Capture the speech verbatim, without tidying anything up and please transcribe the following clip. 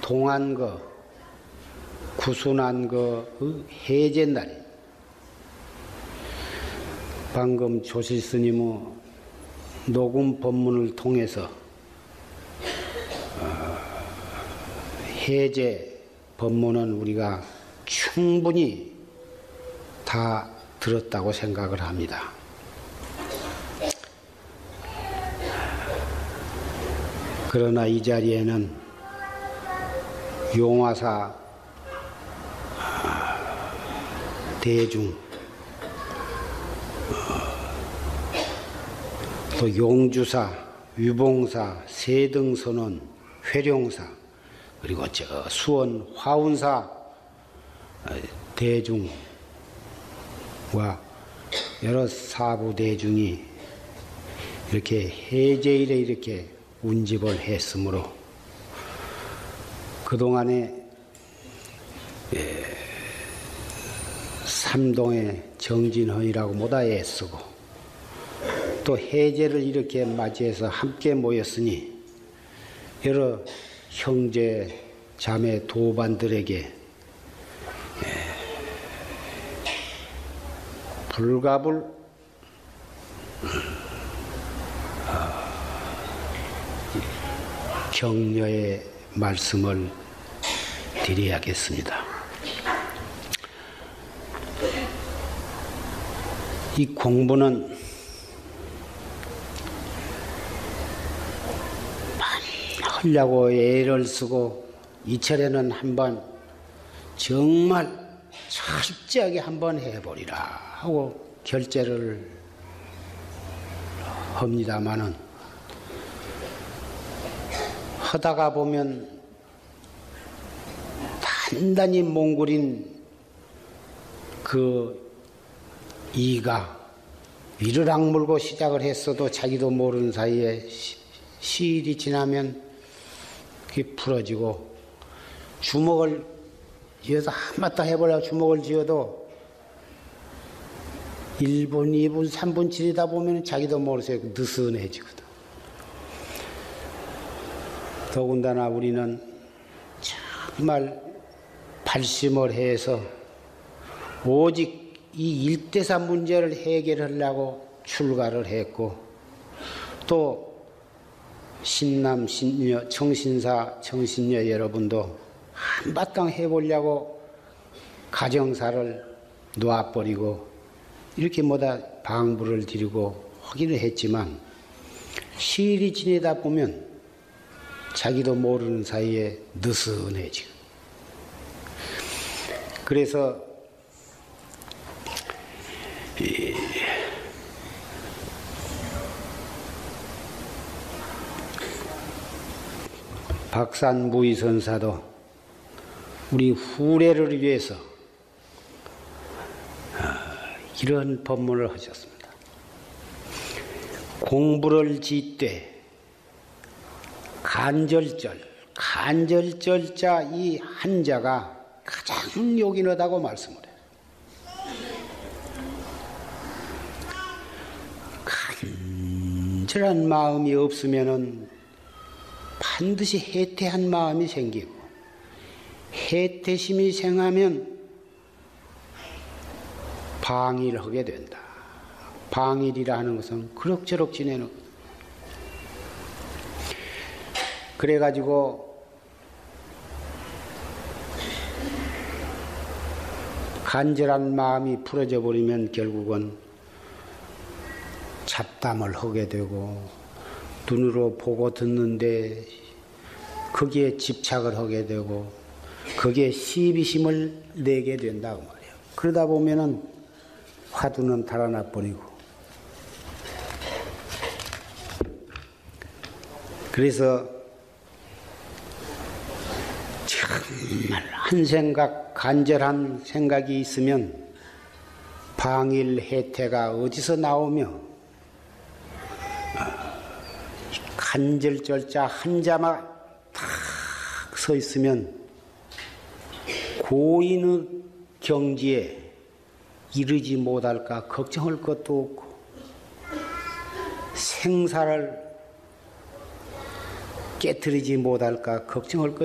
동한 거, 구순한 거 해제 날이. 방금 조실 스님의 녹음 법문을 통해서 해제 법문은 우리가 충분히 다 들었다고 생각을 합니다. 그러나 이 자리에는 용화사 대중, 또 용주사, 유봉사, 세등선원, 회룡사, 그리고 저 수원 화운사 대중과 여러 사부 대중이 이렇게 해제일에 이렇게 운집을 했으므로 그동안에 삼동의 정진헌이라고 모다 애쓰고 또 해제를 이렇게 맞이해서 함께 모였으니 여러 형제 자매 도반들에게 불갑을 격려의 말씀을 드려야겠습니다. 이 공부는 많이 하려고 애를 쓰고 이철에는 한번 정말 철저하게 한번 해보리라 하고 결제를 합니다마는 하다가 보면 단단히 몽골인 그 이가 위를 악물고 시작을 했어도 자기도 모르는 사이에 시, 시일이 지나면 그게 풀어지고 주먹을 쥐어서 한바탕 해보려고 주먹을 쥐어도 일 분, 이 분, 삼 분 지르다 보면 자기도 모르게 느슨해지거든. 더군다나 우리는 정말 발심을 해서 오직 이 일대사 문제를 해결하려고 출가를 했고 또 신남, 신녀, 청신사, 청신녀 여러분도 한바탕 해보려고 가정사를 놔버리고 이렇게 뭐다 방부를 드리고 하기는 했지만 시일이 지내다 보면 자기도 모르는 사이에 느슨해지고 그래서 이 박산무의선사도 우리 후래를 위해서 이런 법문을 하셨습니다. 공부를 짓되 간절절, 간절절자 이 한자가 가장 요긴하다고 말씀을 해요. 간절한 마음이 없으면은 반드시 해태한 마음이 생기고 해태심이 생하면 방일을 하게 된다. 방일이라 하는 것은 그럭저럭 지내는 것. 그래가지고 간절한 마음이 풀어져 버리면 결국은 잡담을 하게 되고 눈으로 보고 듣는데 거기에 집착을 하게 되고 거기에 시비심을 내게 된다고 말이에요. 그러다 보면은 화두는 달아나 버리고 그래서 정말 한 생각 간절한 생각이 있으면 방일 해태가 어디서 나오며 간절절자 한자만 탁 서 있으면 고인의 경지에 이르지 못할까 걱정할 것도 없고 생사를 깨뜨리지 못할까 걱정할 것이